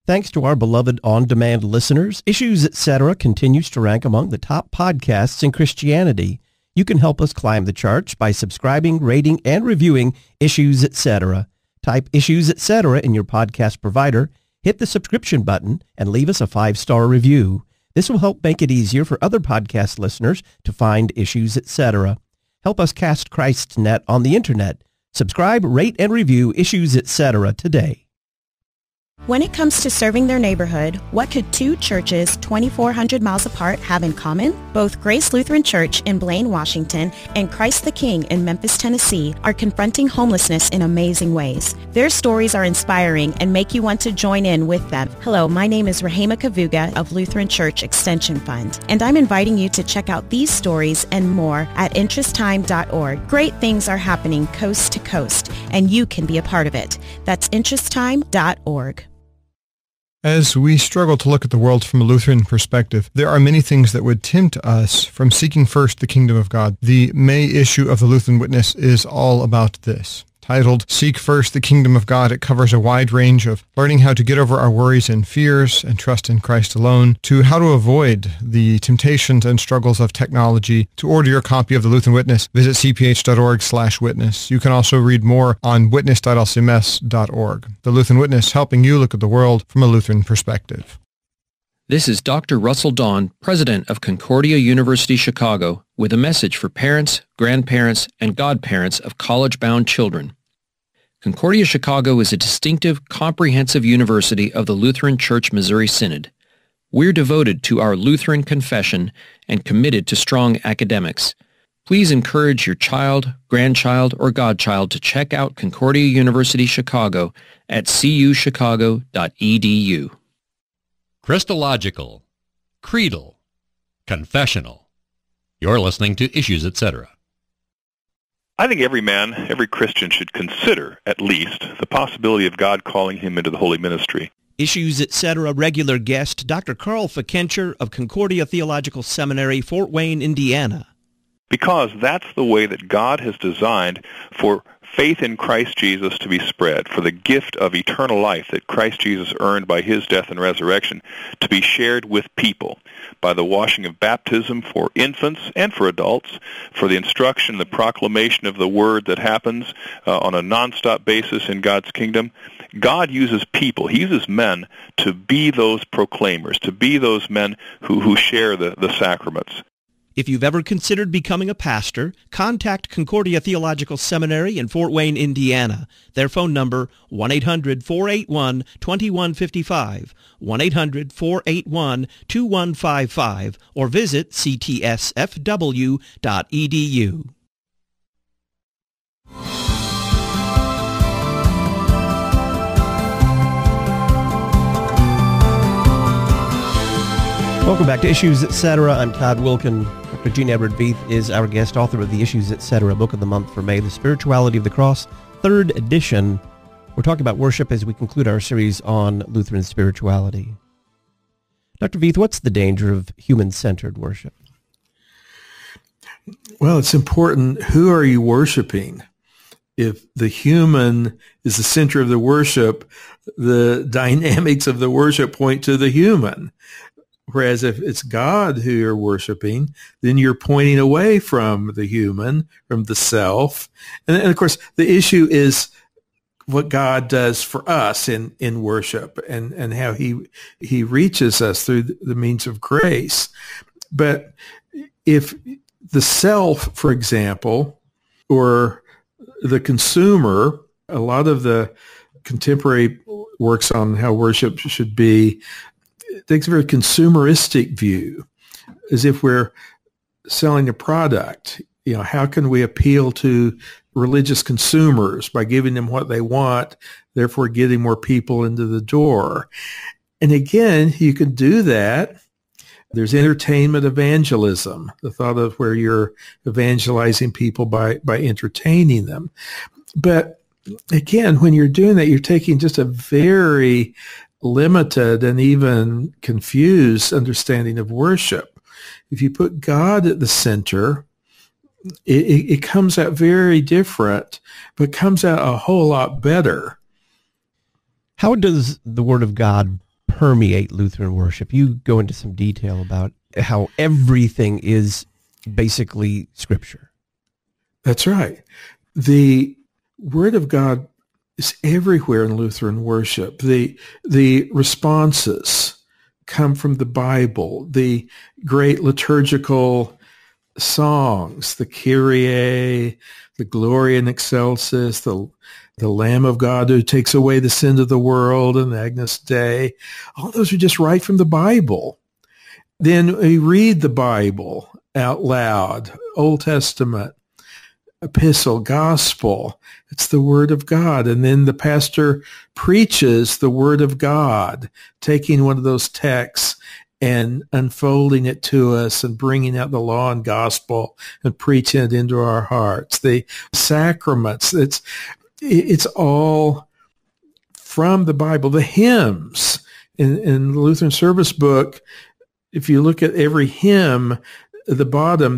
Thanks to our beloved on-demand listeners, Issues Etc. continues to rank among the top podcasts in Christianity. You can help us climb the charts by subscribing, rating, and reviewing Issues Etc. Type Issues Etc. in your podcast provider, hit the subscription button, and leave us a 5-star review. This will help make it easier for other podcast listeners to find Issues Etc. Help us cast Christ's net on the internet. Subscribe, rate, and review Issues Etc. today. When it comes to serving their neighborhood, what could two churches 2,400 miles apart have in common? Both Grace Lutheran Church in Blaine, Washington, and Christ the King in Memphis, Tennessee are confronting homelessness in amazing ways. Their stories are inspiring and make you want to join in with them. Hello, my name is Rahema Kavuga of Lutheran Church Extension Fund, and I'm inviting you to check out these stories and more at interesttime.org. Great things are happening coast to coast, and you can be a part of it. That's interesttime.org. As we struggle to look at the world from a Lutheran perspective, there are many things that would tempt us from seeking first the kingdom of God. The May issue of the Lutheran Witness is all about this. Titled, Seek First the Kingdom of God, it covers a wide range of learning how to get over our worries and fears and trust in Christ alone, to how to avoid the temptations and struggles of technology. To order your copy of the Lutheran Witness, visit cph.org/witness. You can also read more on witness.lcms.org. The Lutheran Witness, helping you look at the world from a Lutheran perspective. This is Dr. Russell Dawn, president of Concordia University Chicago, with a message for parents, grandparents, and godparents of college-bound children. Concordia Chicago is a distinctive, comprehensive university of the Lutheran Church Missouri Synod. We're devoted to our Lutheran confession and committed to strong academics. Please encourage your child, grandchild, or godchild to check out Concordia University Chicago at cuchicago.edu. Christological, creedal, confessional. You're listening to Issues Etc. I think every man, every Christian should consider, at least, the possibility of God calling him into the holy ministry. Issues Etc. regular guest Dr. Carl Fikencher of Concordia Theological Seminary, Fort Wayne, Indiana. Because that's the way that God has designed for faith in Christ Jesus to be spread, for the gift of eternal life that Christ Jesus earned by his death and resurrection to be shared with people by the washing of baptism for infants and for adults, for the instruction, the proclamation of the word that happens on a nonstop basis in God's kingdom. God uses people, he uses men to be those proclaimers, to be those men who share the sacraments. If you've ever considered becoming a pastor, contact Concordia Theological Seminary in Fort Wayne, Indiana. Their phone number, 1-800-481-2155, 1-800-481-2155, or visit ctsfw.edu. Welcome back to Issues Etc. I'm Todd Wilkin. Dr. Gene Edward Veith is our guest, author of the Issues Etc. book of the month for May, The Spirituality of the Cross, 3rd edition. We're talking about worship as we conclude our series on Lutheran spirituality. Dr. Veith, what's the danger of human-centered worship? Well, it's important. Who are you worshiping? If the human is the center of the worship, the dynamics of the worship point to the human. Whereas if it's God who you're worshiping, then you're pointing away from the human, from the self. And of course, the issue is what God does for us in worship and how he reaches us through the means of grace. But if the self, for example, or the consumer, a lot of the contemporary works on how worship should be takes a very consumeristic view, as if we're selling a product. You know, how can we appeal to religious consumers by giving them what they want, therefore getting more people into the door? And again, you can do that. There's entertainment evangelism, the thought of where you're evangelizing people by entertaining them. But again, when you're doing that, you're taking just a very limited and even confused understanding of worship. If you put God at the center, it comes out very different, but comes out a whole lot better. How does the Word of God permeate Lutheran worship. You go into some detail about how everything is basically Scripture. That's right. The Word of God is everywhere in Lutheran worship. The responses come from the Bible. The great liturgical songs, the Kyrie, the Gloria in Excelsis, the Lamb of God who takes away the sin of the world, and Agnus Dei, all those are just right from the Bible. Then we read the Bible out loud, Old Testament, epistle, gospel. It's the Word of God. And then the pastor preaches the Word of God, taking one of those texts and unfolding it to us and bringing out the law and gospel and preaching it into our hearts. The sacraments, it's all from the Bible. The hymns in the Lutheran Service Book, if you look at every hymn, at the bottom,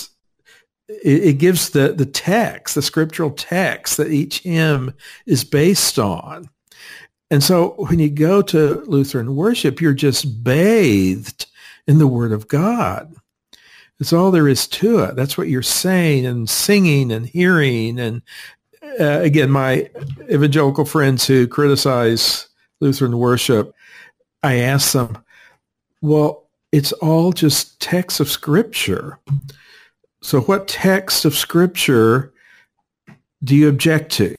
it gives the text, the scriptural text that each hymn is based on. And so when you go to Lutheran worship, you're just bathed in the Word of God. That's all there is to it. That's what you're saying and singing and hearing. And again, my evangelical friends who criticize Lutheran worship, I ask them, well, it's all just texts of Scripture. So what text of Scripture do you object to?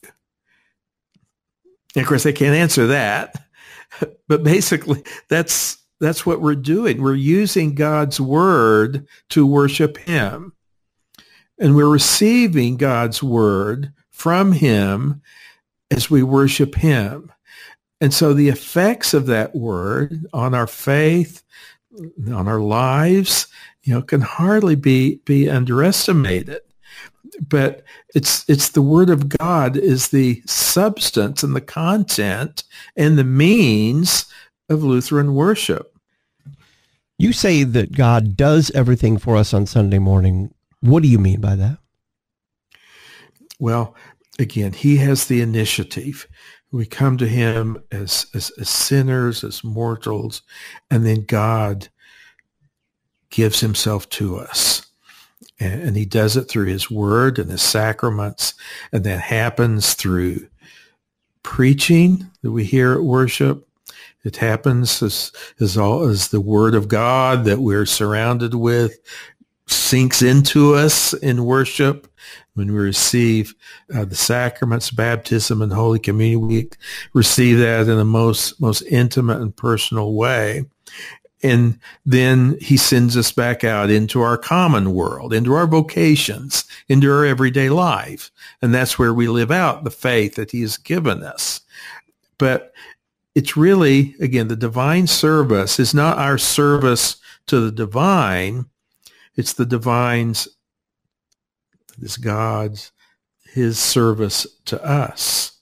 And of course, they can't answer that. But basically, that's what we're doing. We're using God's Word to worship Him. And we're receiving God's Word from Him as we worship Him. And so the effects of that Word on our faith, on our lives, can hardly be underestimated. But it's the Word of God is the substance and the content and the means of Lutheran worship. You say that God does everything for us on Sunday morning. What do you mean by that? Well, again, He has the initiative. We come to Him as sinners, as mortals, and then God gives Himself to us. And He does it through His Word and His sacraments, and that happens through preaching that we hear at worship. It happens as the Word of God that we're surrounded with sinks into us in worship. When we receive the sacraments, baptism, and Holy Communion, we receive that in the most intimate and personal way. And then He sends us back out into our common world, into our vocations, into our everyday life. And that's where we live out the faith that He has given us. But it's really, again, the divine service is not our service to the divine. It's the divine's, this God's, His service to us.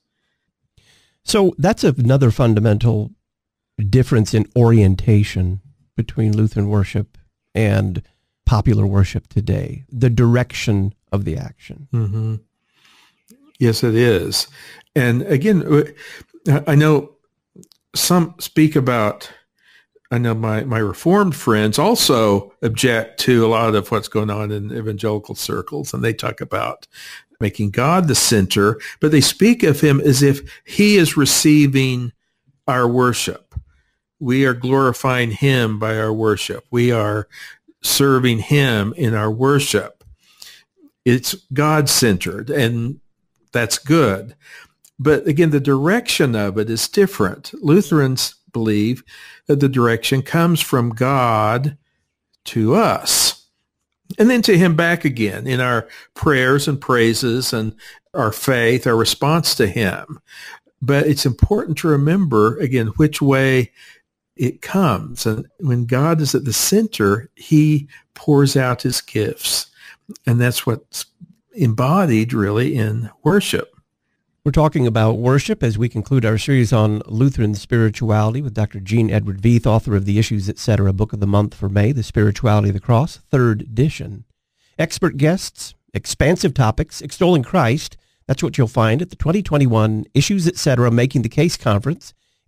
So that's another fundamental difference in orientation between Lutheran worship and popular worship today, the direction of the action. Mm-hmm. Yes, it is. And again, I know some speak about, I know my Reformed friends also object to a lot of what's going on in evangelical circles, and they talk about making God the center, but they speak of Him as if He is receiving our worship. We are glorifying Him by our worship. We are serving Him in our worship. It's God-centered, and that's good. But again, the direction of it is different. Lutherans believe that the direction comes from God to us, and then to Him back again in our prayers and praises and our faith, our response to Him. But it's important to remember, again, which way it comes. And when God is at the center, He pours out His gifts. And that's what's embodied really in worship. We're talking about worship as we conclude our series on Lutheran spirituality with Dr. Gene Edward Veith, author of the Issues, Etc. Book of the Month for May, The Spirituality of the Cross, 3rd edition. Expert guests, expansive topics, extolling Christ. That's what you'll find at the 2021 Issues, Etc. Making the Case Conference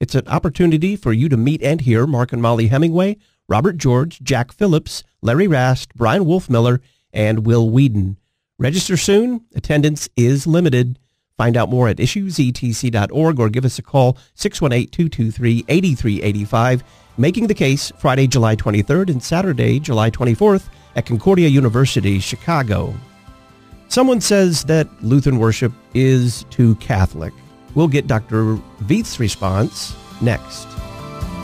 It's an opportunity for you to meet and hear Mark and Molly Hemingway, Robert George, Jack Phillips, Larry Rast, Brian Wolfmiller, and Will Whedon. Register soon. Attendance is limited. Find out more at issuesetc.org or give us a call, 618-223-8385. Making the Case, Friday, July 23rd and Saturday, July 24th at Concordia University, Chicago. Someone says that Lutheran worship is too Catholic. We'll get Dr. Veith's response next.